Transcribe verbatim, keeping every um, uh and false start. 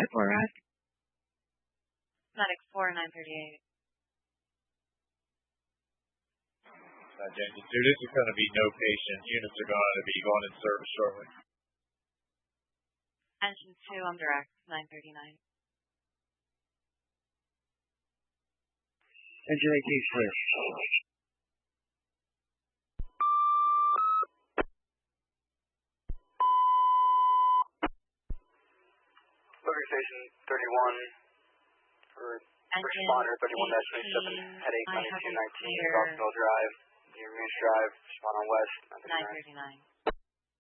five four Rock. Medic four nine thirty-eight. Uh, Jenkins two, this is going to be no patient. Units are going to be going in service shortly. Engine two, I'm direct, nine thirty-nine. Engine eighteen, clear. Booking Station thirty-one for responder thirty-one dash twenty-seven, headache ninety-two nineteen, Rockville Drive, near Moose Drive, respond on west, nine thirty-nine.